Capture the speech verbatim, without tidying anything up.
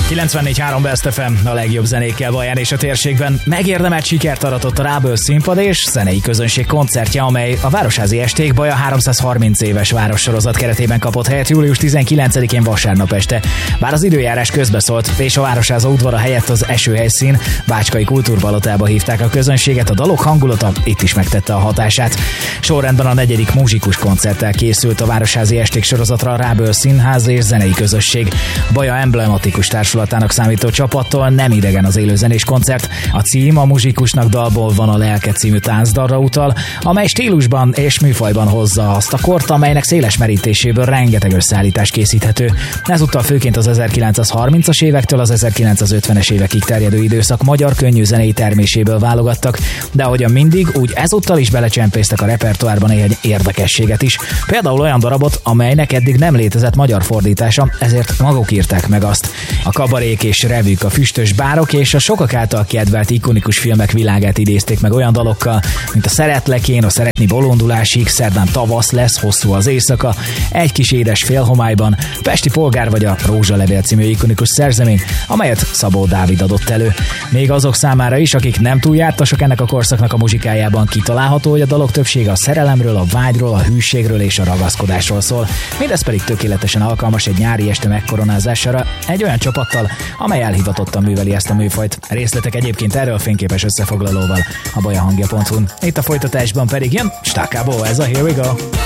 kilencvennégy három Best ef em, a legjobb zenékkel Baján és a térségben. Megérdemelt sikert aratott a Ráböl színpad és zenei közönség koncertje, amely a Városházi Esték Baja háromszázharminc éves várossorozat keretében kapott helyet július tizenkilencedikén vasárnap este. Bár az időjárás közbeszólt, és a Városháza udvara helyett az esőhelyszín Bácskai Kultúrpalotába hívták a közönséget, a dalok hangulata itt is megtette a hatását. Sorrendben a negyedik muzsikus koncerttel készült a Városházi Esték sorozatra a Ráböl Színház és zenei közösség. Baja emblematikus társulatának számító csapattól nem idegen az élőzenés koncert. A cím a Muzsikusnak dalból van a lelke című táncdalra utal, amely stílusban és műfajban hozza azt a kort, amelynek széles merítéséből rengeteg összeállítás készíthető. Ezúttal főként az ezerkilencszázharmincas évektől az ezerkilencszázötvenes évekig terjedő időszak magyar könnyű zenei terméséből válogattak, de ahogyan mindig, úgy ezúttal is belecsempésztek a repertoárban néhány érdekességet is. Például olyan darabot, amelynek eddig nem létezett magyar fordítása, ezért maguk írták meg azt. A kabarék és revük, a füstös bárok és a sokak által kedvelt ikonikus filmek világát idézték meg olyan dalokkal, mint a Szeretlek én, a Szeretni bolondulásig, Szerdán tavasz lesz, hosszú az éjszaka, Egy kis édes félhomályban, Pesti polgár vagy a Rózsalevél című ikonikus szerzemény, amelyet Szabó Dávid adott elő. Még azok számára is, akik nem túl jártasak ennek a korszaknak a muzsikájában, kitalálható, hogy a dalok többsége a szerelemről, a vágyról, a hűségről és a ragaszkodásról szól. Mindez pedig tökéletesen alkalmas egy nyári este megkoronázására egy olyan csapattal, amely elhivatottan műveli ezt a műfajt. Részletek egyébként erről a fényképes összefoglalóval a bajahangja pont hu-n. Itt a folytatásban pedig jön Stakából, ez a Here We Go!